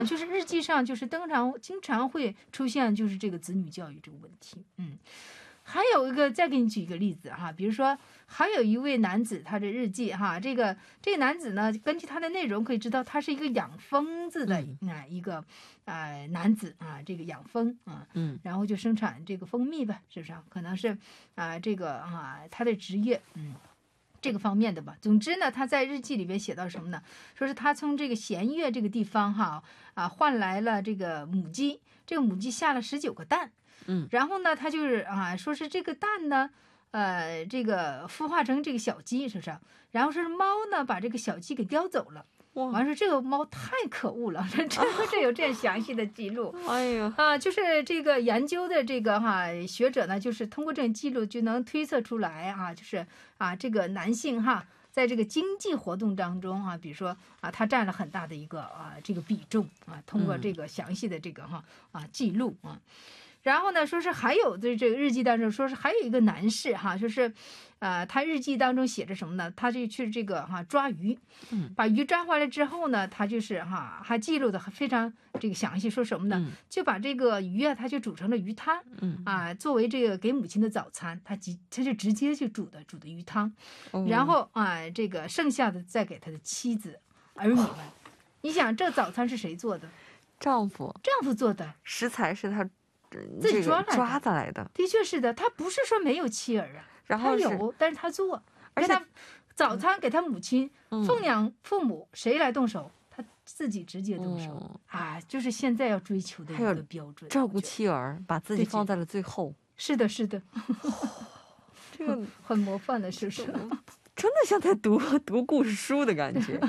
就是日记上就是经常会出现就是这个子女教育这个问题。还有一个，再给你举一个例子哈，比如说还有一位男子，他的日记哈，这个男子呢，根据他的内容可以知道，他是一个养蜂子的一个男子啊，这个养蜂啊，然后就生产这个蜂蜜吧，是不是？可能是这个他的职业这个方面的吧。总之呢，他在日记里边写到什么呢？说是他从这个弦月这个地方换来了这个母鸡，这个母鸡下了19个蛋。然后呢，他就是说是这个蛋呢，这个孵化成这个小鸡，是不是？然后说是猫呢，把这个小鸡给叼走了。完说这个猫太可恶了，真的是有这样详细的记录。 哎呀， 就是这个研究的这个学者呢，就是通过这种记录就能推测出来就是这个男性在这个经济活动当中比如说他占了很大的一个这个比重通过这个详细的这个记录然后呢，说是还有的这个日记当中，说是还有一个男士说是，他日记当中写着什么呢？他就去这个抓鱼，把鱼抓回来之后呢，他就是还记录的非常这个详细，说什么呢？就把这个鱼他就煮成了鱼汤，作为这个给母亲的早餐，他就直接就煮的鱼汤，然后这个剩下的再给他的妻子儿女们。你想这早餐是谁做的？ 丈夫做的， 食材是他自己抓来的。 的确是的，他不是说没有妻儿然后他有，但是他做，而且他早餐给他母亲、奉养父母，谁来动手？他自己直接动手就是现在要追求的一个标准。 照顾妻儿，把自己放在了最后。 是的，这个很模范的，是不是？ 真的像在读故事书的感觉。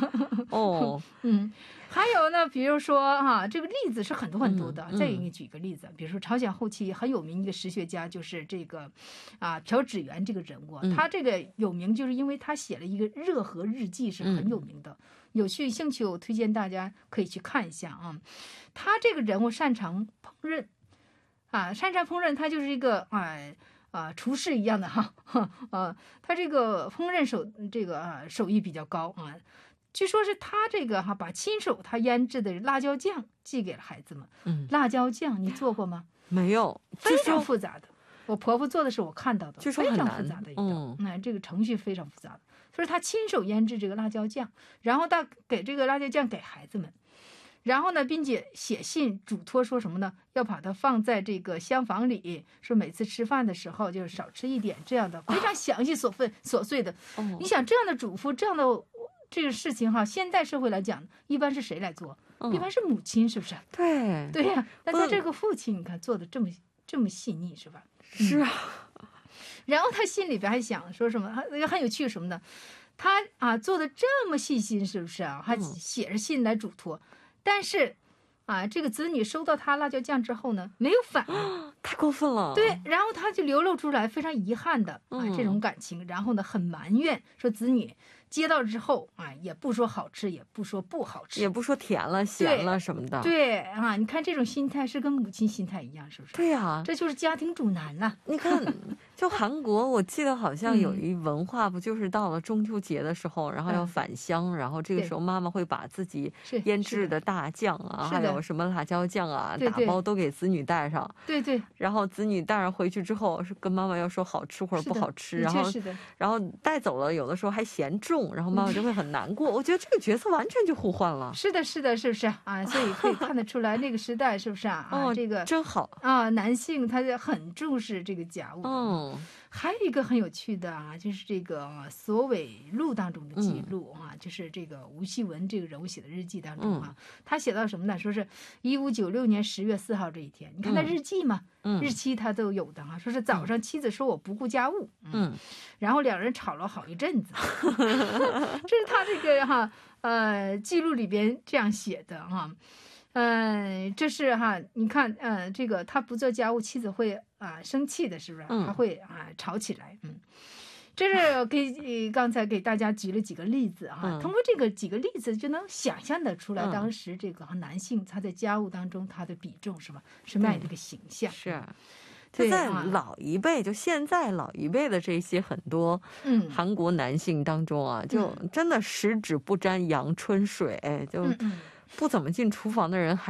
还有呢，比如说这个例子是很多很多的。再给你举个例子，比如说朝鲜后期很有名一个史学家，就是这个朴志元这个人物。他这个有名就是因为他写了一个热河日记，是很有名的。有兴趣我推荐大家可以去看一下他这个人物擅长烹饪他就是一个厨师一样的他这个烹饪手艺比较高据说是他这个把亲手他腌制的辣椒酱寄给了孩子们。辣椒酱你做过吗？ 没有， 非常复杂的。我婆婆做的是我看到的， 据说非常复杂的一道。这个程序非常复杂的，所以他亲手腌制这个辣椒酱，然后他给这个辣椒酱给孩子们。然后呢，并且写信嘱托说什么呢？要把它放在这个厢房里，说每次吃饭的时候就是少吃一点，这样的非常详细琐碎的。你想这样的嘱咐，这样的这个事情现代社会来讲，一般是谁来做？一般是母亲，是不是？对呀。但他这个父亲，你看做的这么细腻，是吧？ 是啊。 然后他心里边还想说什么？很有趣什么呢？他做的这么细心，是不是还写着信来嘱托。但是这个子女收到他辣椒酱之后呢，没有反应， 太过分了。 对，然后他就流露出来非常遗憾的这种感情，然后呢很埋怨，说子女接到之后也不说好吃，也不说不好吃， 也不说甜了咸了什么的。 对你看这种心态是跟母亲心态一样，是不是？ 对呀， 这就是家庭主男了。 你看，就韩国，我记得好像有一文化，不就是到了中秋节的时候，然后要返乡，然后这个时候妈妈会把自己腌制的大酱还有什么辣椒酱打包都给子女带上。 对。 然后子女带上回去之后，是跟妈妈要说好吃或者不好吃，然后带走了，有的时候还嫌重，然后妈妈就会很难过。我觉得这个角色完全就互换了。 是的，是不是所以可以看得出来那个时代是不是这个真好男性他就很重视这个家务。还有一个很有趣的就是这个所伪录当中的记录就是这个吴锡文这个人物写的日记当中他写到什么呢？说是1596年10月4号这一天，你看他日记嘛，日期他都有的说是早上妻子说我不顾家务，然后两人吵了好一阵子。这是他这个记录里边这样写的这是你看这个他不做家务，妻子会生气的，是不是？他会吵起来。这是刚才给大家举了几个例子通过这个几个例子就能想象得出来当时这个男性他在家务当中他的比重是吧？什么样的一个形象？ 是。就在老一辈，就现在老一辈的这些很多韩国男性当中就真的十指不沾阳春水，就不怎么进厨房的人还